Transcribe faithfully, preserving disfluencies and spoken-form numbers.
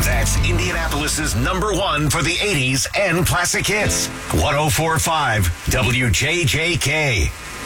That's Indianapolis's number one for the eighties and classic hits. one oh four point five W J J K.